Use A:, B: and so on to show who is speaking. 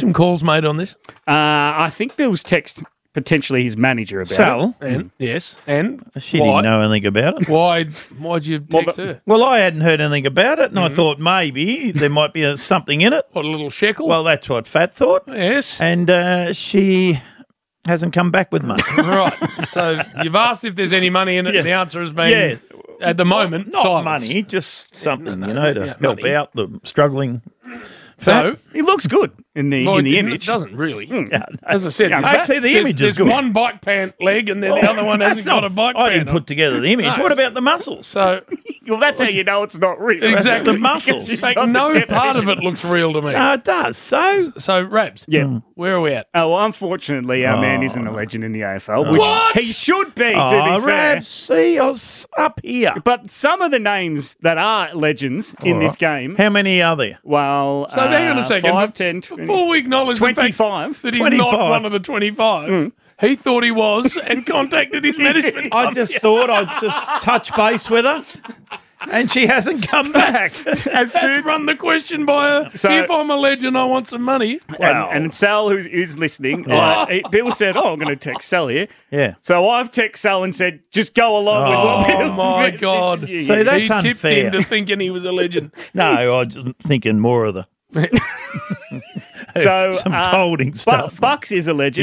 A: some calls made on this?
B: I think Bill's text potentially his manager about it.
C: Sal,
A: And yes, and
C: she
A: why?
C: didn't know anything about it.
A: Why'd you text her?
C: Well, I hadn't heard anything about it, and I thought maybe there might be something in it.
A: What, a little shekel?
C: Well, that's what Fat thought.
A: yes.
C: And she hasn't come back with much.
A: Right. So you've asked if there's any money in it, and the answer has been, at the moment,
C: Not
A: silence.
C: money, just something,
A: no,
C: to
A: yeah,
C: help
A: money.
C: out the struggling.
A: So,
B: He looks good in the image.
A: It doesn't really.
C: Yeah,
A: As I said,
B: Yeah,
A: there's-
C: actually, the
A: there's-
C: image is
A: there's
C: good.
A: one bike pant leg, and then the other one hasn't got a bike
C: I
A: pant.
C: didn't put together the image.
A: No.
C: What about the muscles?
A: So
B: Well, that's how you know it's not real.
A: exactly
C: the muscles.
A: In fact, no part of it looks real to me.
C: It does.
A: So, Rabs,
B: Yeah.
A: where are we at?
B: Oh, well, unfortunately, our man isn't a legend in the AFL, which
A: What?
B: he should be, to
C: Oh,
B: be fair.
C: Rabs, see, I was up here.
B: But some of the names that are legends in this game,
C: How many are there?
B: well,
A: So hang on a second.
B: 5, 10,
A: Before we acknowledge the fact
B: 25.
A: that he's
C: 25.
A: not one of the 25, he thought he was and contacted his management.
C: I just thought I'd just touch base with her, and she hasn't come back.
B: As soon
A: Run the question by her.
B: So-
A: If I'm a legend, I want some money.
C: Wow.
B: and Sal, who is listening, Bill said, I'm going to text Sal here.
C: Yeah.
B: So I've texted Sal and said, just go along with what
A: Oh,
B: Bill's
A: my
B: messaging
A: God.
B: you.
C: See, that's
A: he tipped
C: unfair.
A: into thinking he was a legend.
C: No, I was just thinking more of the
B: So
C: some folding stuff.
B: Bucks is a legend.